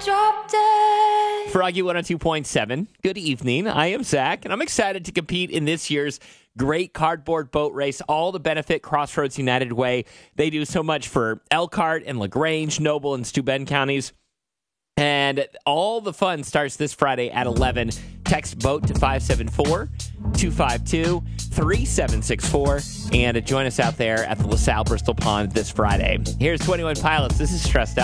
drop dead. Froggy 102.7. Good evening. I am Zach, and I'm excited to compete in this year's great cardboard boat race, all to benefit Crossroads United Way. They do so much for Elkhart and LaGrange, Noble, and Steuben counties. And all the fun starts this Friday at 11. Text BOAT to 574-252-3764 and join us out there at the LaSalle Bristol Pond this Friday. Here's 21 Pilots. This is Stressed Out.